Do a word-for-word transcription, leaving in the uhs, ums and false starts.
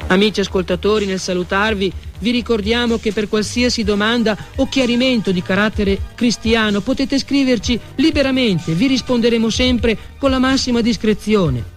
Amici ascoltatori, nel salutarvi vi ricordiamo che per qualsiasi domanda o chiarimento di carattere cristiano potete scriverci liberamente, vi risponderemo sempre con la massima discrezione.